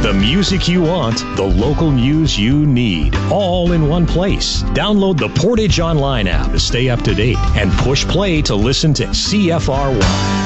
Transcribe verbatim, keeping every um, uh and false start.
The music you want, the local news you need, all in one place. Download the Portage Online app to stay up to date and push play to listen to C F R one.